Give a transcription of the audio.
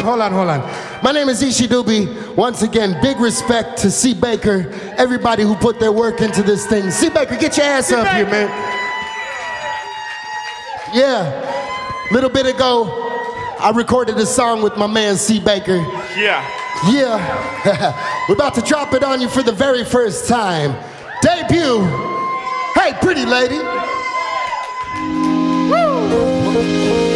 My name is Ishi Doobie. Once again, big respect to C. Baker, everybody who put their work into this thing. C. Baker, get your ass up here, man. Yeah, little bit ago, I recorded a song with my man C. Baker. Yeah. We're about to drop it on you for the very first time. Debut. Hey, pretty lady. Woo.